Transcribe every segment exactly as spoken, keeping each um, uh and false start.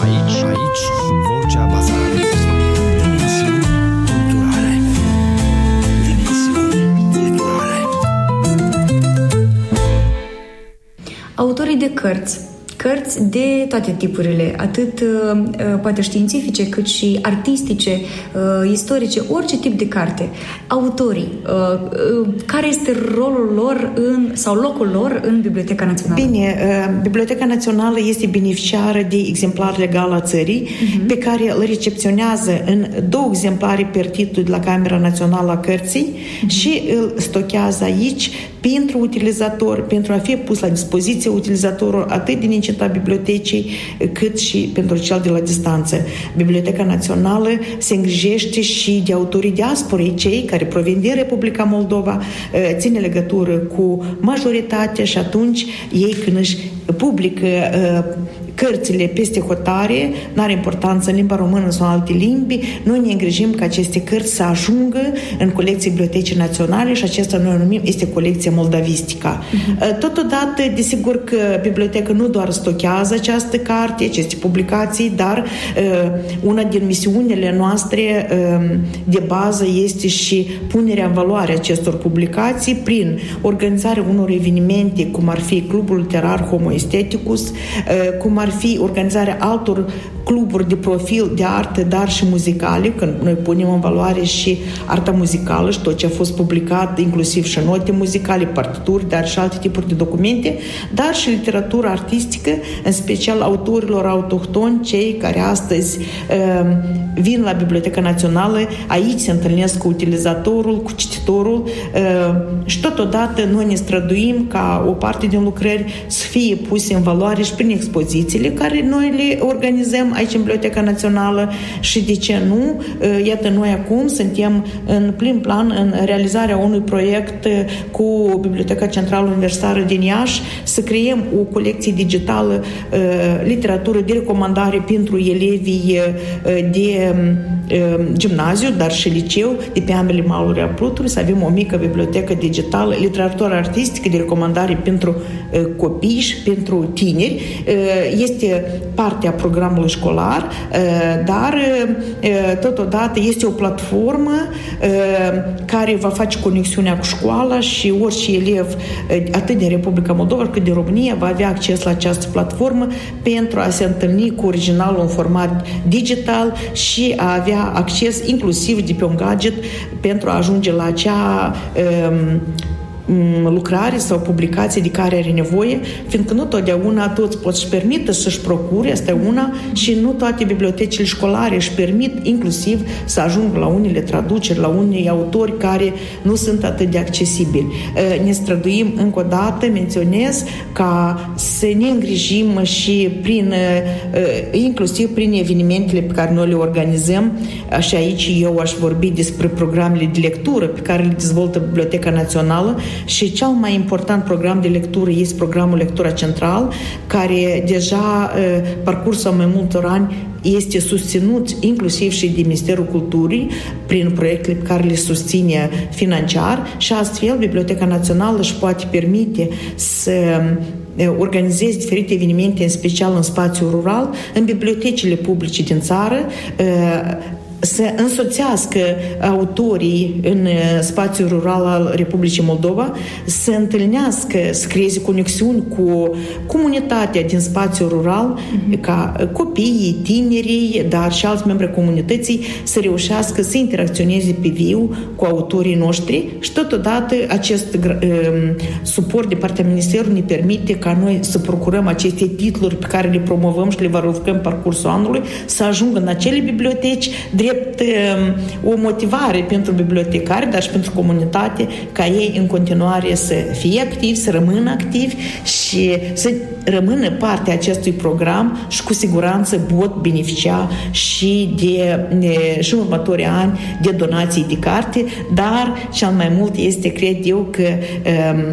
Aici, aici, Vocea Bazarului. Dimensiuni culturale. Dimensiuni culturale. Autorii de cărți. Cărți de toate tipurile, atât uh, poate științifice, cât și artistice, uh, istorice, orice tip de carte. Autorii, uh, uh, care este rolul lor în, sau locul lor în Biblioteca Națională? Bine, uh, Biblioteca Națională este beneficiară de exemplar legal a țării, uh-huh. pe care îl recepționează în două exemplare per titlu de la Camera Națională a Cărții uh-huh. și îl stochează aici pentru utilizator, pentru a fi pus la dispoziție utilizatorul atât din incinta bibliotecii, cât și pentru cel de la distanță. Biblioteca Națională se îngrijește și de autorii diasporei, cei care provin din Republica Moldova, ține legătură cu majoritatea și atunci ei când își publică cărțile peste hotare, n-are importanță în limba română sau în alte limbi, noi ne îngrijim ca aceste cărți să ajungă în colecții Bibliotecii Naționale și acesta noi o numim este colecția moldavistica. Uh-huh. Totodată, desigur că biblioteca nu doar stochează această carte, aceste publicații, dar uh, una din misiunile noastre uh, de bază este și punerea în valoare acestor publicații prin organizarea unor evenimente, cum ar fi Clubul Literar Homo Aestheticus, uh, cum ar fi organizarea altor cluburi de profil de artă, dar și muzicale, când noi punem în valoare și arta muzicală și tot ce a fost publicat, inclusiv și note muzicale, partituri, dar și alte tipuri de documente, dar și literatură artistică, în special autorilor autohtoni, cei care astăzi uh, vin la Biblioteca Națională, aici se întâlnesc cu utilizatorul, cu cititorul uh, și totodată noi ne străduim ca o parte din lucrări să fie puse în valoare și prin expozițiile care noi le organizăm aici în Biblioteca Națională și de ce nu, iată noi acum suntem în plin plan în realizarea unui proiect cu Biblioteca Centrală Universitară din Iași să creăm o colecție digitală literatură de recomandare pentru elevii de gimnaziu, dar și liceu de pe ambele maluri a Prutului, să avem o mică bibliotecă digitală, literatură artistică de recomandare pentru copii și pentru tineri. Este partea programului școlar, dar totodată este o platformă care va face conexiunea cu școala și orice elev, atât din Republica Moldova cât din România, va avea acces la această platformă pentru a se întâlni cu originalul în format digital și a avea acces inclusiv de pe un gadget pentru a ajunge la acea um, lucrare sau publicație de care are nevoie, fiindcă nu totdeauna toți pot să-și permită să-și procure, asta e una, și nu toate bibliotecile școlare își permit inclusiv să ajungă la unele traduceri, la unei autori care nu sunt atât de accesibili. Ne străduim încă o dată, menționez, ca să ne îngrijim și prin, inclusiv prin evenimentele pe care noi le organizăm, și aici eu aș vorbi despre programele de lectură pe care le dezvoltă Biblioteca Națională. Și cel mai important program de lectură este programul Lectura Central, care deja parcursul mai multor ani este susținut inclusiv și de Ministerul Culturii prin proiectele pe care le susține financiar și astfel Biblioteca Națională își poate permite să organizezi diferite evenimente, în special în spațiul rural, în bibliotecile publice din țară, să însoțească autorii în spațiul rural al Republicii Moldova, să întâlnească, să creeze conexiuni cu comunitatea din spațiul rural, mm-hmm. ca copiii, tinerii, dar și alți membri comunității să reușească să interacționeze pe viu cu autorii noștri și totodată acest um, suport de partea Ministerului ne permite ca noi să procurăm aceste titluri pe care le promovăm și le valorificăm parcursul anului, să ajungă în acele biblioteci drept o motivare pentru bibliotecari, dar și pentru comunitate, ca ei în continuare să fie activi, să rămână activi și să rămână parte a acestui program și cu siguranță pot beneficia și de și în următorii ani de donații de carte, dar cel mai mult este, cred eu, că um,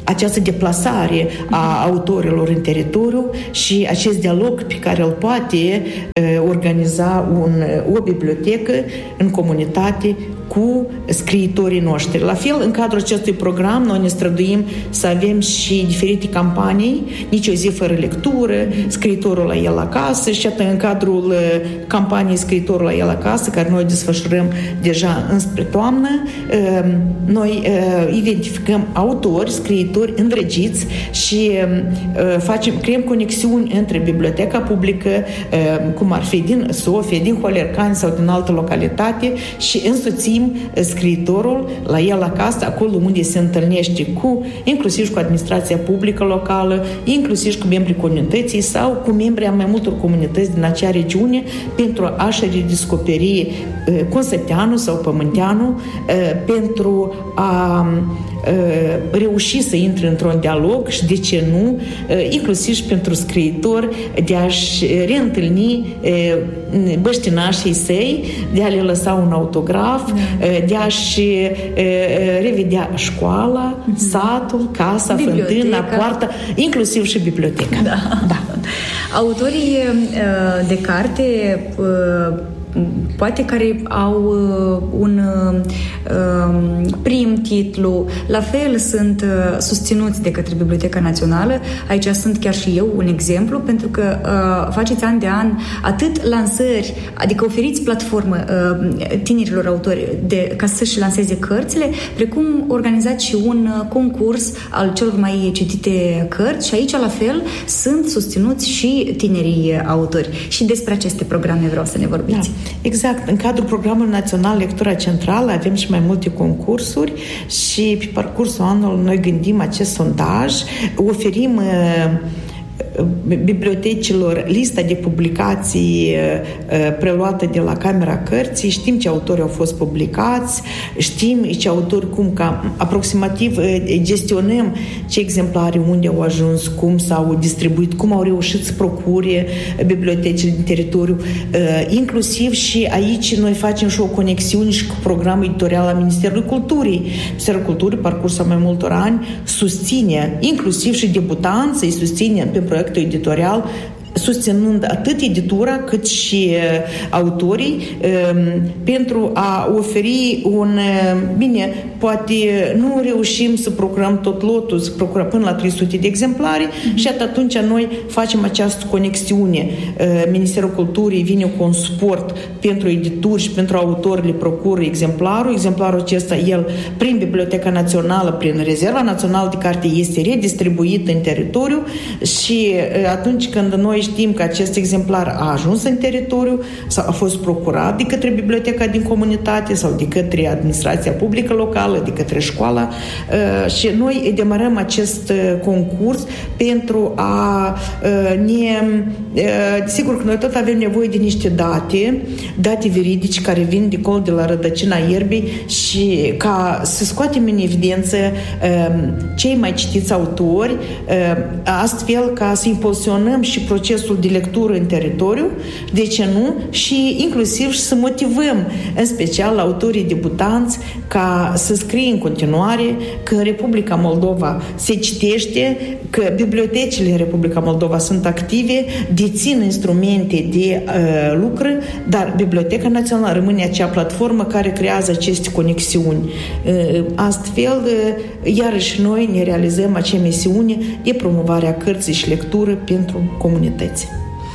această deplasare a autorilor în teritoriu și acest dialog pe care îl poate organiza un, o bibliotecă în comunitate cu scriitorii noștri. La fel, în cadrul acestui program, noi ne străduim să avem și diferite campanii, nici o zi fără lectură, scriitorul la el acasă, și atât în cadrul campaniei Scriitorul la el acasă, care noi desfășurăm deja înspre toamnă, noi identificăm autori, scriitori îndrăgiți și facem, creăm conexiuni între biblioteca publică, cum ar fi din Sofia, din Holercani sau din altă localitate, și însoțim scriitorul la el acasă, acolo unde se întâlnește cu, inclusiv cu administrația publică locală, inclusiv cu membrii comunității sau cu membrii a mai multor comunități din acea regiune, pentru a-și redescoperi Consăteanu sau Pământeanu, pentru a reuși să intre într-un dialog și, de ce nu, inclusiv și pentru scriitori, de a-și reîntâlni băștinașii săi, de a le lăsa un autograf, de a-și revedea școala, satul, casa, biblioteca, fântâna, poarta, inclusiv și biblioteca. Da. Da. Autorii de carte poate care au un prim titlu, la fel sunt susținuți de către Biblioteca Națională. Aici sunt chiar și eu un exemplu, pentru că faceți an de an atât lansări, adică oferiți platformă tinerilor autori de, ca să-și lanseze cărțile, precum organizați și un concurs al celor mai citite cărți, și aici la fel sunt susținuți și tinerii autori. Și despre aceste programe vreau să ne vorbiți. Da. Exact. În cadrul programului național Lectura Centrală avem și mai multe concursuri și pe parcursul anului noi gândim acest sondaj, oferim bibliotecilor lista de publicații preluată de la Camera Cărții, știm ce autori au fost publicați, știm ce autori, cum, ca aproximativ gestionăm ce exemplare, unde au ajuns, cum s-au distribuit, cum au reușit să procure bibliotecile din teritoriu. Inclusiv și aici noi facem și o conexiune și cu programul editorial al Ministerului Culturii. Ministerul Culturii, parcursul mai multor ani, susține, inclusiv și debutanții, susține pe proiectul editorial, susținând atât editura cât și uh, autorii uh, pentru a oferi un... Uh, bine, poate nu reușim să procurăm tot lotul, să procurăm până la trei sute de exemplare, mm-hmm. și atunci noi facem această conexiune. Uh, Ministerul Culturii vine cu un suport pentru edituri și pentru autori, le procură exemplarul. Exemplarul acesta, el, prin Biblioteca Națională, prin Rezerva Națională de Carte, este redistribuit în teritoriu și uh, atunci când noi știm că acest exemplar a ajuns în teritoriu sau a fost procurat de către biblioteca din comunitate sau de către administrația publică locală, de către școala, și noi demarăm acest concurs pentru a ne... Sigur că noi tot avem nevoie de niște date, date veridice care vin de acolo, de la rădăcina ierbii, și ca să scoatem în evidență cei mai citiți autori, astfel ca să impulsionăm și procesul de lectură în teritoriu, de ce nu, și inclusiv și să motivăm în special autorii debutanți ca să scrie în continuare că în Republica Moldova se citește, că bibliotecile în Republica Moldova sunt active, dețin instrumente de uh, lucru, dar Biblioteca Națională rămâne acea platformă care creează aceste conexiuni. Uh, astfel, uh, iarăși noi ne realizăm acea misiune de promovare a cărții și lectură pentru comunități.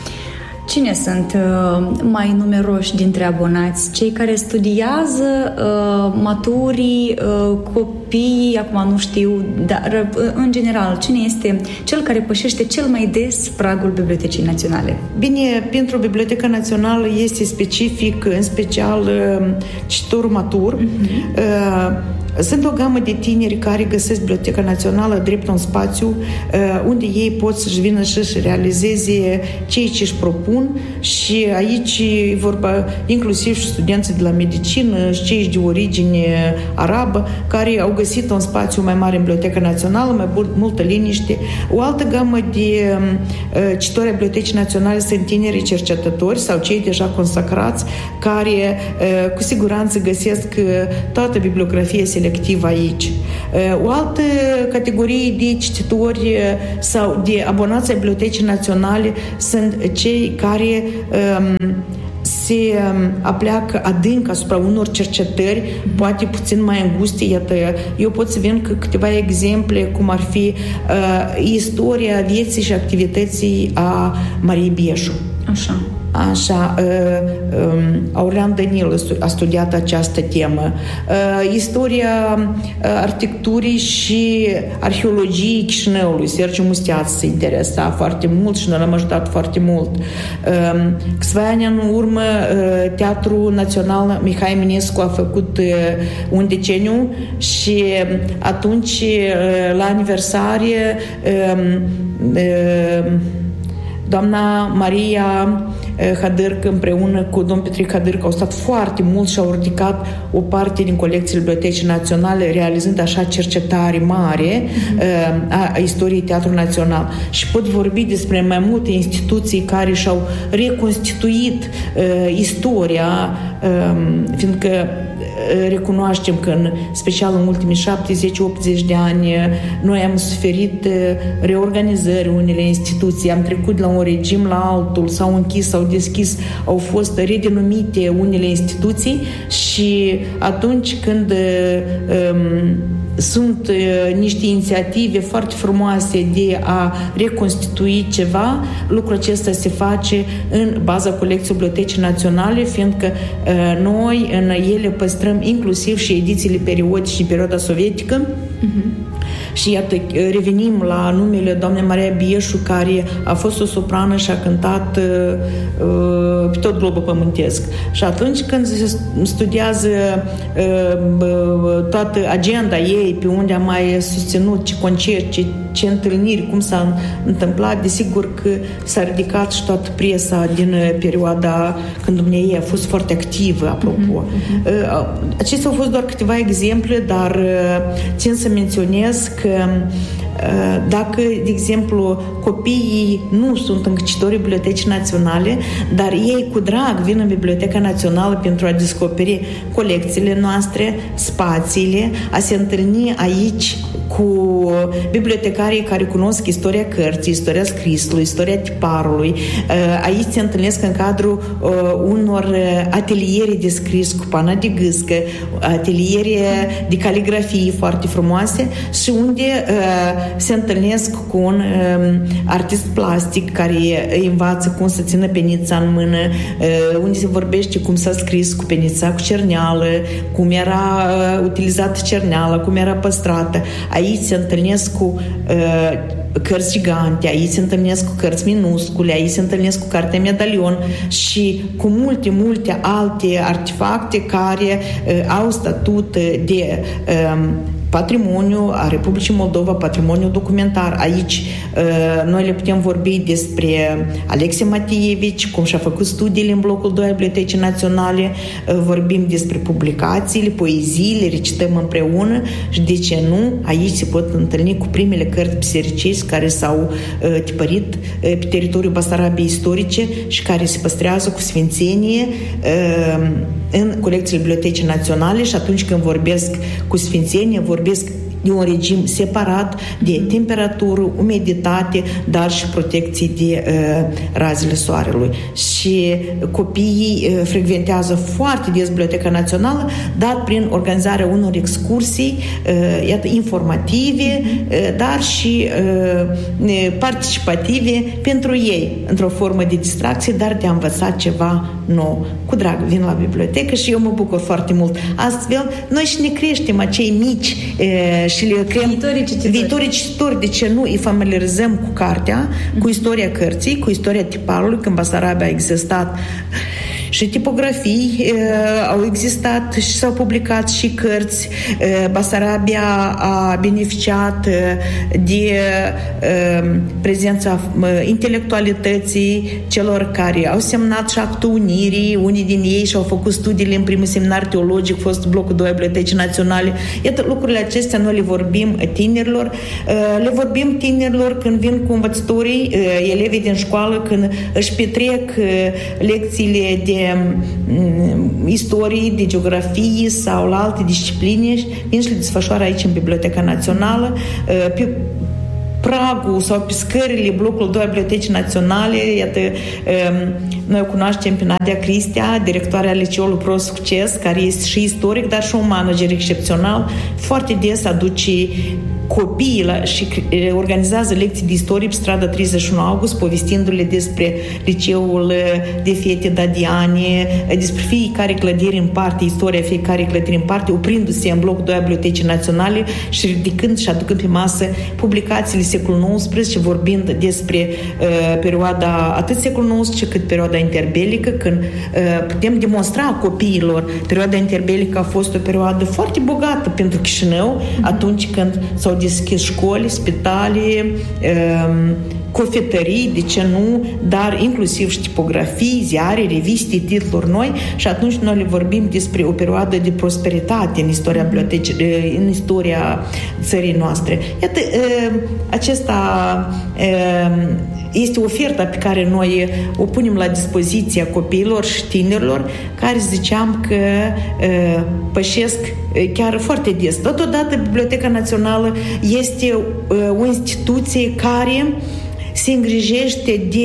Cine sunt uh, mai numeroși dintre abonați? Cei care studiază, uh, maturii, uh, copiii, acum nu știu, dar uh, în general, cine este cel care pășește cel mai des pragul Bibliotecii Naționale? Bine, pentru Biblioteca Națională este specific, în special, uh, cititorul matur. Uh-huh. Uh, Sunt o gamă de tineri care găsesc Biblioteca Națională drept un spațiu uh, unde ei pot să-și vină și să realizeze ceea ce își propun, și aici e vorba inclusiv și studenții de la medicină și cei de origine arabă care au găsit un spațiu mai mare în Biblioteca Națională, mai multă liniște. O altă gamă de uh, cititori ai Bibliotecii Naționale sunt tinerii cercetători sau cei deja consacrați care uh, cu siguranță găsesc uh, toată bibliografia selectiv aici. O altă categorie de cititori sau de abonați ai Bibliotecii Naționale sunt cei care um, se apleacă adânc asupra unor cercetări, poate puțin mai înguste. Iată, eu pot să vin cu câteva exemple, cum ar fi uh, istoria vieții și activității a Mariei Bieșu. Așa. Așa, Aurelian Danil a studiat această temă. Istoria arhitecturii și arheologiei Chișinăului, Sergiu Musteaț se interesa foarte mult și noi l-am ajutat foarte mult. Câțiva ani în urmă, Teatrul Național Mihai Eminescu a făcut un deceniu și atunci, la aniversare, doamna Maria Hadârcă împreună cu domn Petric Hadârcă au stat foarte mult și au ridicat o parte din colecțiile Bibliotecii Naționale, realizând așa cercetare mare mm-hmm. a istoriei Teatrului Național. Și pot vorbi despre mai multe instituții care și-au reconstituit uh, istoria, uh, fiindcă recunoaștem că în special în ultimii șaptezeci optzeci de ani noi am suferit reorganizări unele instituții, am trecut de la un regim la altul, s-au închis, s-au deschis, au fost redenumite unele instituții și atunci când um, sunt uh, niște inițiative foarte frumoase de a reconstitui ceva, lucrul acesta se face în baza colecției Bibliotecii Naționale, fiindcă uh, noi în ele păstrăm inclusiv și edițiile periodice din perioada sovietică. Uh-huh. Și iată, revenim la numele doamnei Maria Bieșu, care a fost o soprană și a cântat uh, pe tot globul pământesc. Și atunci când se studiază uh, toată agenda ei, pe unde a mai susținut ce concert, ce, ce întâlniri, cum s-a întâmplat, desigur că s-a ridicat și toată presa din perioada când dumneavoastră a fost foarte activă, apropo. Uh-huh. Uh, acestea au fost doar câteva exemple, dar uh, țin să menționez că dacă, de exemplu, copiii nu sunt încăcitorii Bibliotecii Naționale, dar ei cu drag vin în Biblioteca Națională pentru a descoperi colecțiile noastre, spațiile, a se întâlni aici cu bibliotecarii care cunosc istoria cărții, istoria scrisului, istoria tiparului. Aici se întâlnesc în cadrul unor ateliere de scris cu pana de gâscă, ateliere de caligrafie foarte frumoase și unde se întâlnesc cu un artist plastic care îi învață cum să țină penița în mână, unde se vorbește cum s-a scris cu penița cu cerneală, cum era utilizată cerneala, cum era păstrată. Aici se întâlnesc cu uh, cărți gigante, aici se întâlnesc cu cărți minuscule, aici se întâlnesc cu cartea medalion și cu multe, multe alte artefacte care uh, au statut de uh, patrimoniu a Republicii Moldova, patrimoniu documentar. Aici noi le putem vorbi despre Alexei Matievici, cum și-a făcut studiile în blocul doi al Bibliotecii Naționale, vorbim despre publicațiile, poeziile, recităm împreună și, de ce nu, aici se pot întâlni cu primele cărți bisericești care s-au tipărit pe teritoriul Basarabiei istorice și care se păstrează cu sfințenie în colecțiile Bibliotecii Naționale și atunci când vorbesc cu sfințenie, vorbesc de un regim separat de temperatură, umiditate, dar și protecție de uh, razele soarelui. Și copiii uh, frecventează foarte des Biblioteca Națională, dar prin organizarea unor excursii, uh, iată, informative, uh, dar și uh, participative pentru ei, într-o formă de distracție, dar de a învăța ceva nou. Cu drag vin la bibliotecă și eu mă bucur foarte mult. Astfel, noi și ne creștem acei mici uh, și le creăm viitorii cititori. viitorii cititori. De ce nu îi familiarizăm cu cartea, mm-hmm. cu istoria cărții, cu istoria tiparului, când Basarabia a existat și tipografii, uh, au existat și s-au publicat și cărți. Uh, Basarabia a beneficiat uh, de uh, prezența uh, intelectualității celor care au semnat și Actul Unirii, unii din ei și-au făcut studiile în primul seminar teologic, fost blocul doi al Bibliotecii Naționale. Iată, lucrurile acestea noi le vorbim tinerilor, uh, le vorbim tinerilor când vin cu învățătorii, uh, elevii din școală, când își petrec uh, lecțiile de istorie, de geografie sau la alte discipline, vin și le desfășoară aici în Biblioteca Națională, pe pragul sau pe scările blocul doi a Bibliotecii Naționale. Iată, noi o cunoaștem pe Nadia Cristea, directoarea Liceului Pro Succes, care este și istoric, dar și un manager excepțional. Foarte des aduce copiii la, și organizează lecții de istorie pe strada treizeci și unu august, povestindu-le despre liceul de fete Dadiane, despre fiecare clădire în parte, istoria fiecare clădire în parte, oprindu-se în blocul doi a Bibliotecii Naționale și ridicând și aducând pe masă publicațiile secolului nouăsprezece, vorbind despre uh, perioada atât secolul nouăsprezece cât perioada interbelică, când uh, putem demonstra copiilor perioada interbelică a fost o perioadă foarte bogată pentru Chișinău, mm-hmm. atunci când s-au deschis școli, spitale, um, cofetării, de ce nu, dar inclusiv și tipografii, ziare, reviste, titluri noi, și atunci noi le vorbim despre o perioadă de prosperitate în istoria bibliotecii, în istoria țării noastre. Iată, acesta este oferta pe care noi o punem la dispoziția copiilor și tinerilor, care ziceam că pășesc chiar foarte des. Totodată, Biblioteca Națională este o instituție care se îngrijește de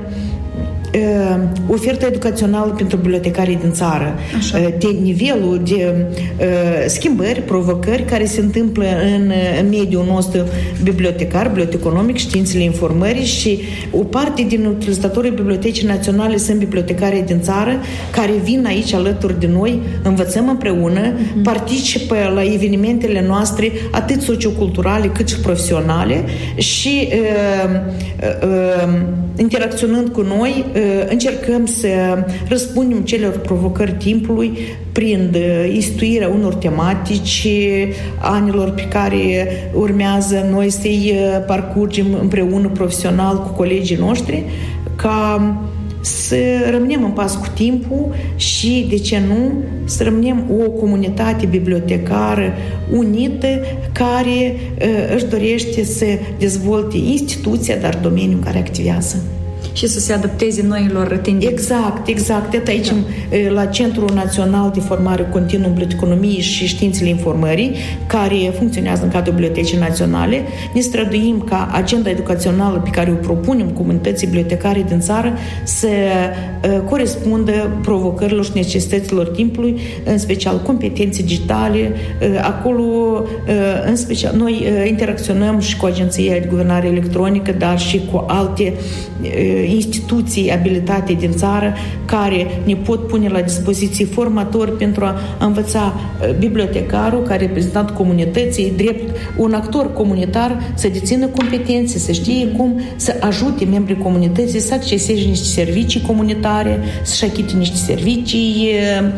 uh, oferta educațională pentru bibliotecarii din țară. Așa. De nivelul de uh, schimbări, provocări care se întâmplă în, în mediul nostru bibliotecar, biblioteconomic, științele informării, și o parte din utilizatorii Bibliotecii Naționale sunt bibliotecarii din țară care vin aici alături de noi, învățăm împreună, mm-hmm. participă la evenimentele noastre atât socioculturale cât și profesionale și uh, uh, interacționând cu noi uh, încercăm să răspundem celor provocări timpului prin instituirea unor tematici anilor pe care urmează noi să-i parcurgem împreună profesional cu colegii noștri, ca să rămânem în pas cu timpul și, de ce nu, să rămânem o comunitate bibliotecară unită care uh, își dorește să dezvolte instituția, dar domeniul în care activează. Și să se adapteze noilor tendințe. Exact, exact. Iată aici, da. La Centrul Național de Formare Continuă în Biblioteconomie și Științele Informării, care funcționează în cadrul Bibliotecii Naționale, ne străduim ca agenda educațională pe care o propunem comunității bibliotecare din țară să uh, corespundă provocărilor și necesităților timpului, în special competențe digitale. Uh, acolo, uh, în special, noi uh, interacționăm și cu Agenția de Guvernare Electronică, dar și cu alte uh, instituții abilitate din țară care ne pot pune la dispoziție formatori pentru a învăța bibliotecarul, ca reprezentant comunității, drept un actor comunitar, să dețină competențe, să știe cum să ajute membrii comunității să acceseze niște servicii comunitare, să-și achite niște servicii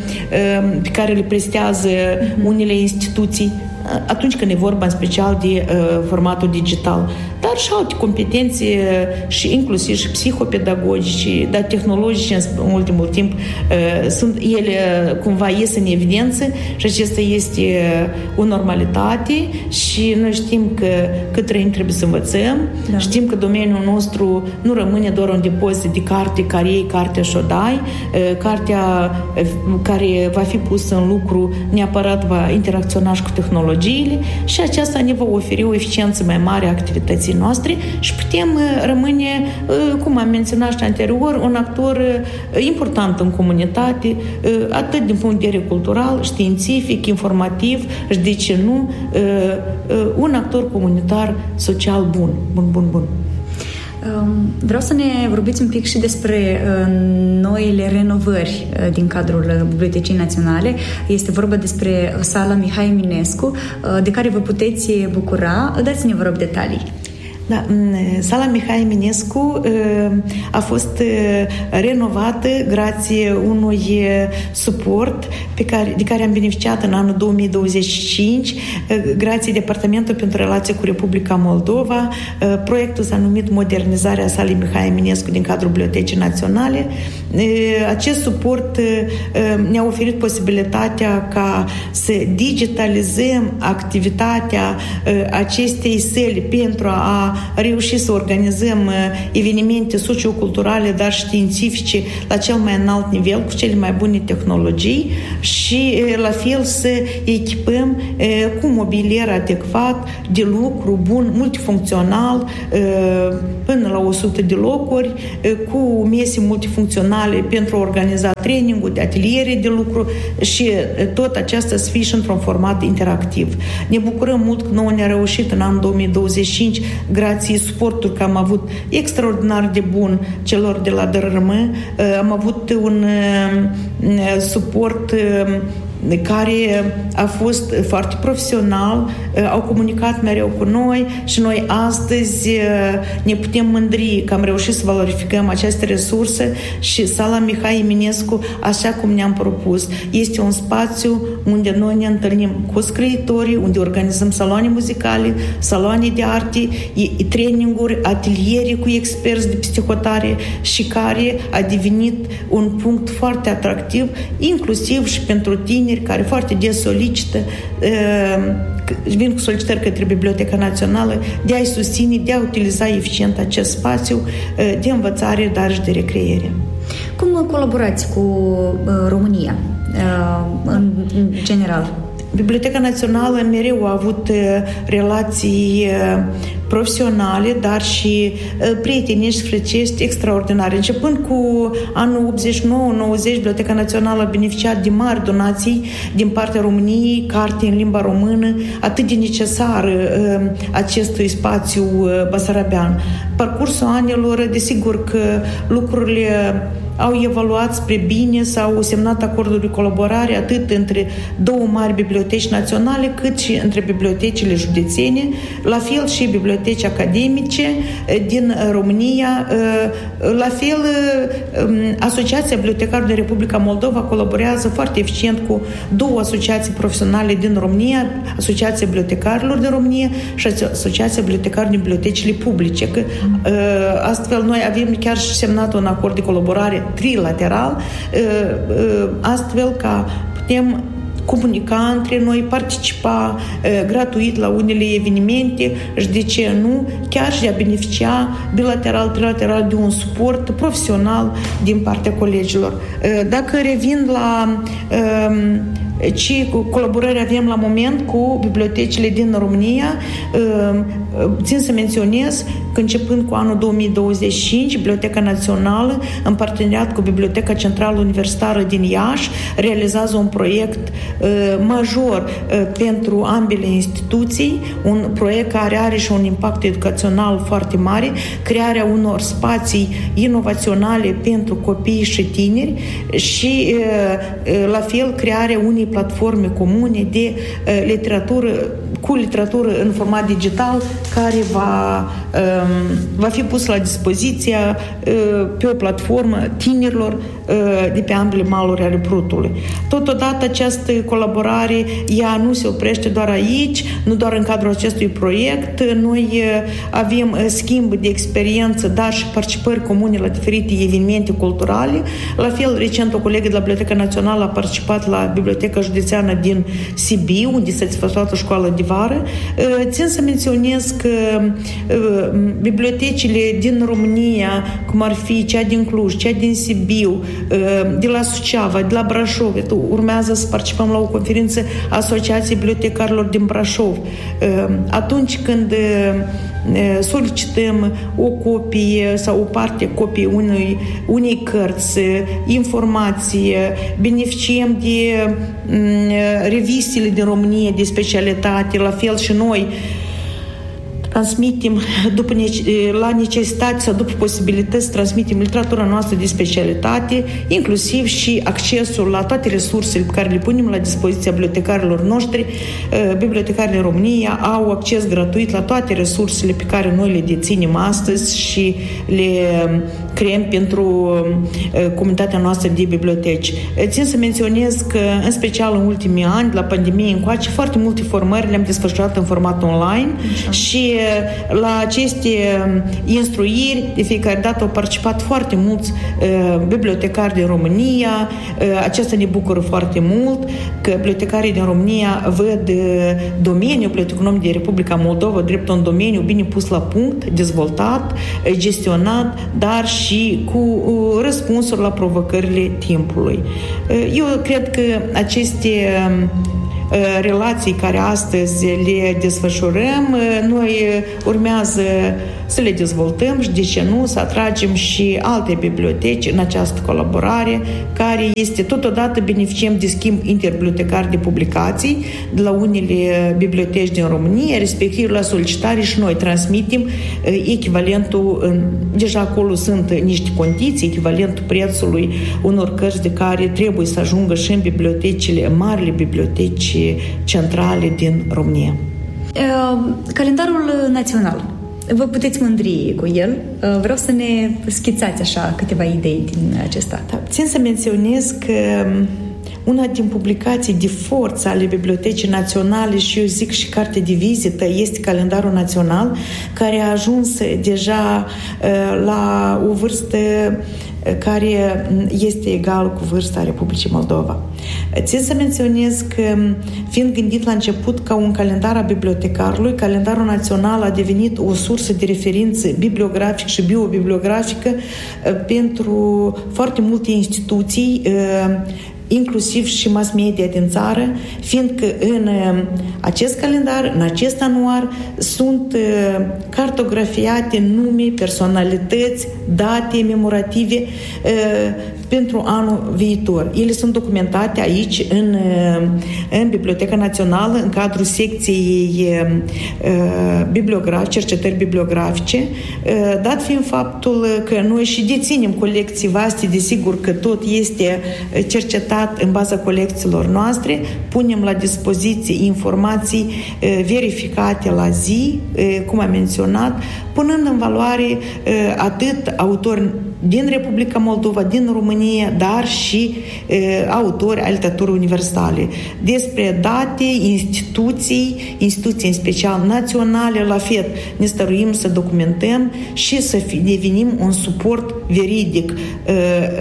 pe care le prestează unele instituții, atunci când e vorba în special de uh, formatul digital, dar și alte competențe și inclusiv și psihopedagogice, dar tehnologice în ultimul timp uh, sunt ele cumva ies în evidență și acesta este o normalitate și noi știm că cât trăim trebuie să învățăm, da. Știm că domeniul nostru nu rămâne doar un depozit de carte care iei cartea și o dai, uh, cartea care va fi pusă în lucru neapărat va interacționa și cu tehnologia și aceasta ne va oferi o eficiență mai mare a activității noastre și putem rămâne, cum am menționat și anterior, un actor important în comunitate, atât din punct de vedere cultural, științific, informativ și, de ce nu, un actor comunitar social bun, bun, bun, bun. Vreau să ne vorbiți un pic și despre noile renovări din cadrul Bibliotecii Naționale. Este vorba despre sala Mihai Eminescu, de care vă puteți bucura. Dați-ne, vă rog, detalii. Da, sala Mihai Eminescu a fost renovată grație unui suport pe care, de care am beneficiat în anul două mii douăzeci și cinci, grație Departamentul pentru Relații cu Republica Moldova. Proiectul s-a numit Modernizarea salei Mihai Eminescu din cadrul Bibliotecii Naționale. Acest suport ne-a oferit posibilitatea ca să digitalizăm activitatea acestei săli pentru a reușit să organizăm evenimente socioculturale, dar științifice la cel mai înalt nivel, cu cele mai bune tehnologii și la fel să echipăm cu mobilier adecvat, de lucru bun, multifuncțional, până la o sută de locuri, cu mese multifuncționale pentru a organiza trainingul, de ateliere de lucru și tot aceasta să fie și într-un format interactiv. Ne bucurăm mult că nouă ne-a reușit în anul două mii douăzeci și cinci, grație suportului că am avut extraordinar de bun celor de la D R R M. Am avut un suport care a fost foarte profesional, au comunicat mereu cu noi și noi astăzi ne putem mândri că am reușit să valorificăm aceste resurse și Sala Mihai Eminescu, așa cum ne-am propus. Este un spațiu unde noi ne întâlnim cu scriitorii, unde organizăm saloane muzicale, saloane de arte, traininguri, ateliere cu experți de psihotare și care a devenit un punct foarte atractiv, inclusiv și pentru tine care foarte des solicită, vin cu solicitări către Biblioteca Națională de a-i susține, de a utiliza eficient acest spațiu de învățare, dar și de recreere. Cum colaborați cu România în general? Biblioteca Națională mereu a avut relații profesionale, dar și prietenești, frăcești, extraordinare. Începând cu anul optzeci și nouă nouăzeci, Biblioteca Națională a beneficiat de mari donații din partea României, carte în limba română, atât de necesar acestui spațiu basarabean. Parcursul anilor, desigur că lucrurile au evaluat spre bine, s-au semnat acorduri de colaborare atât între două mari biblioteci naționale, cât și între bibliotecile județene, la fel și biblioteci academice din România. La fel, Asociația Bibliotecarilor din Republica Moldova colaborează foarte eficient cu două asociații profesionale din România, Asociația Bibliotecarilor din România și Asociația Bibliotecarilor din bibliotecile publice. Că, astfel, noi avem chiar și semnat un acord de colaborare trilateral, astfel ca putem comunica între noi, participa gratuit la unele evenimente și, de ce nu, chiar și a beneficia bilateral, trilateral de un suport profesional din partea colegilor. Dacă revin la ce colaborări avem la moment cu bibliotecile din România, țin să menționez că începând cu anul două mii douăzeci și cinci, Biblioteca Națională, în parteneriat cu Biblioteca Centrală Universitară din Iași, realizează un proiect major pentru ambele instituții, un proiect care are și un impact educațional foarte mare, crearea unor spații inovaționale pentru copii și tineri și, la fel, crearea unei platforme comune de literatură, cu literatură în format digital, care va, va fi pus la dispoziția pe o platformă tinerilor de pe ambele maluri ale Prutului. Totodată, această colaborare, ea nu se oprește doar aici, nu doar în cadrul acestui proiect. Noi avem schimb de experiență, dar și participări comune la diferite evenimente culturale. La fel, recent, o colegă de la Biblioteca Națională a participat la Biblioteca Județeană din Sibiu, unde s-a desfășurat o școală de vară. Țin să menționez că bibliotecile din România, cum ar fi cea din Cluj, cea din Sibiu, de la Suceava, de la Brașov, urmează să participăm la o conferință a Asociației Bibliotecarilor din Brașov. Atunci când solicităm o copie sau o parte copie unei, unei cărți, informație, beneficiem de revistele din România de specialitate, la fel și noi transmitem după, la necesitate sau după posibilități, transmitem literatura noastră de specialitate, inclusiv și accesul la toate resursele pe care le punem la dispoziția bibliotecarilor noștri. Bibliotecarii din România au acces gratuit la toate resursele pe care noi le deținem astăzi și le creăm pentru comunitatea noastră de biblioteci. Țin să menționez că, în special în ultimii ani, la pandemie încoace, foarte multe formări le-am desfășurat în format online. Așa. Și la aceste instruiri, de fiecare dată au participat foarte mulți uh, bibliotecari din România. Uh, acesta ne bucură foarte mult, că bibliotecarii din România văd uh, domeniul biblioteconomic de Republica Moldova drept un domeniu bine pus la punct, dezvoltat, uh, gestionat, dar și cu uh, răspunsuri la provocările timpului. Uh, eu cred că aceste uh, relații care astăzi le desfășurăm, noi urmează să le dezvoltăm și, de ce nu, să atragem și alte biblioteci în această colaborare, care este totodată beneficiem de schimb interbibliotecar de publicații de la unele biblioteci din România, respectiv la solicitare și noi transmitem echivalentul, deja acolo sunt niște condiții, echivalentul prețului unor cărți de care trebuie să ajungă și în bibliotecile, marile biblioteci centrale din România. Calendarul național. Vă puteți mândri cu el. Vreau să ne schițați așa câteva idei din acesta. Da, țin să menționez că una din publicații de forță ale Bibliotecii Naționale și eu zic și carte de vizită este Calendarul Național, care a ajuns deja la o vârstă care este egal cu vârsta Republicii Moldova. Țin să menționez că, fiind gândit la început ca un calendar a bibliotecarului, Calendarul Național a devenit o sursă de referință bibliografică și biobibliografică pentru foarte multe instituții, inclusiv și mass media din țară, fiindcă în acest calendar, în acest anuar, sunt cartografiate nume, personalități, date memorative pentru anul viitor. Ele sunt documentate aici, în, în Biblioteca Națională, în cadrul secției bibliograf, cercetări bibliografice, dat fiind faptul că noi și deținem colecții vaste, desigur că tot este cercetat în baza colecțiilor noastre, punem la dispoziție informații verificate la zi, cum am menționat, punând în valoare atât autori din Republica Moldova, din România, dar și e, autori ai literaturii universale. Despre date, instituții, instituții în special naționale, la fel ne stăruim să documentăm și să devenim un suport veridic, e,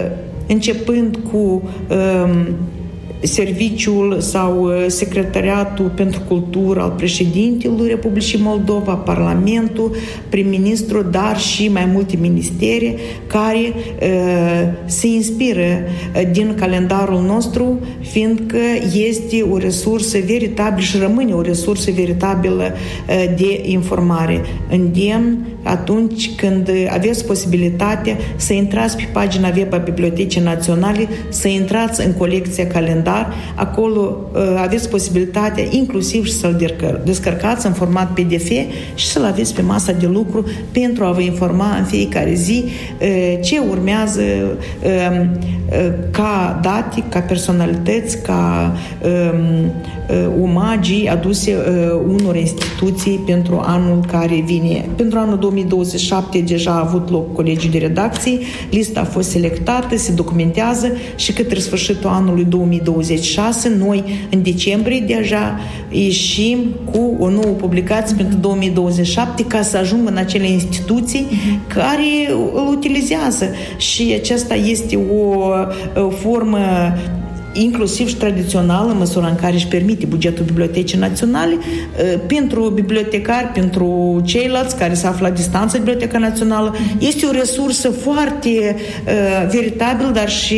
începând cu e, serviciul sau secretariatul pentru cultură al președintelui Republicii Moldova, Parlamentul, prim-ministru, dar și mai multe ministere care uh, se inspiră din calendarul nostru, fiindcă este o resursă veritabilă și rămâne o resursă veritabilă uh, de informare. Îndemn atunci când aveți posibilitatea să intrați pe pagina web a Bibliotecii Naționale, să intrați în colecția calendar, acolo uh, aveți posibilitatea inclusiv și să-l descărcați în format P D F și să-l aveți pe masa de lucru pentru a vă informa în fiecare zi uh, ce urmează uh, uh, ca date, ca personalități, ca uh, uh, omagii aduse uh, unor instituții pentru anul care vine. Pentru anul două mii douăzeci și șapte deja a avut loc colegiul de redacții, lista a fost selectată, se documentează și către sfârșitul anului două mii douăzeci și șase, noi în decembrie deja ieșim cu o nouă publicație pentru două mii douăzeci și șapte ca să ajungă în acele instituții uh-huh. care îl utilizează și aceasta este o, o formă inclusiv și tradițională, în măsura în care își permite bugetul Bibliotecii Naționale, pentru bibliotecari, pentru ceilalți care se află la distanță de Biblioteca Națională. Este o resursă foarte uh, veritabilă, dar și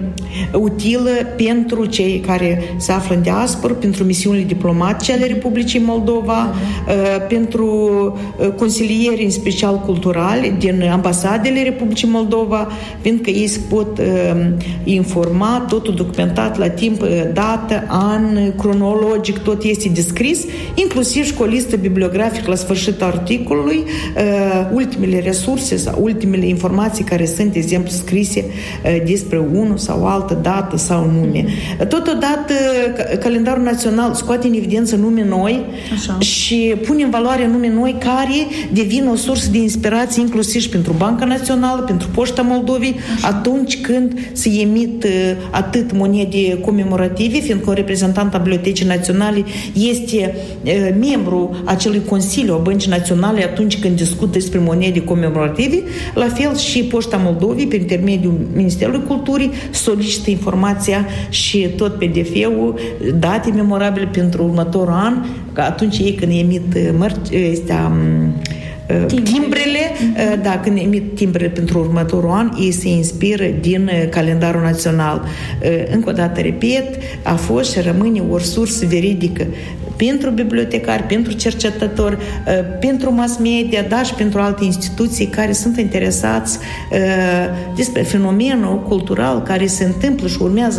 utilă pentru cei care se află în diasporă, pentru misiunile diplomatice ale Republicii Moldova, uh, pentru consilieri, în special culturali, din ambasadele Republicii Moldova, fiindcă ei se pot uh, informa, totul documentat dat la timp dată, an, cronologic, tot este descris, inclusiv și cu o listă bibliografică la sfârșitul articolului, ultimele resurse sau ultimele informații care sunt, de exemplu, scrise despre unul sau altă dată sau nume. Totodată, calendarul național scoate în evidență nume noi. Așa. Și pune în valoare nume noi care devin o sursă de inspirație inclusiv și pentru Banca Națională, pentru Poșta Moldovei, așa, atunci când se emit atât monede comemorative, fiindcă un reprezentant al Bibliotecii Naționale este membru acelui Consiliu a Băncii Naționale atunci când discută despre monede comemorative, la fel și Poșta Moldovei, prin intermediul Ministerului Culturii, solicită informația și tot P D F-ul, date memorabile pentru următorul an, că atunci ei când emit mărci, astea, timbrele, da, când emit timbrele pentru următorul an, ei se inspiră din calendarul național. Încă o dată, repet, a fost și rămâne o sursă veridică pentru bibliotecari, pentru cercetători, pentru mass media, dar și pentru alte instituții care sunt interesați despre fenomenul cultural care se întâmplă și urmează